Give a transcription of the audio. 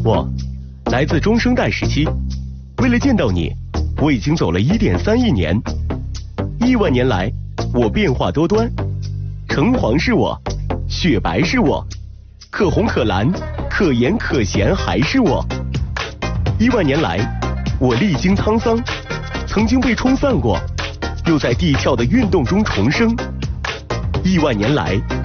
我来自中生代时期，为了见到你，我已经走了1.3亿年。亿万年来，我变化多端，橙黄是我，雪白是我，可红可蓝，可盐可咸还是我。亿万年来，我历经沧桑，曾经被冲散过，又在地壳的运动中重生。亿万年来，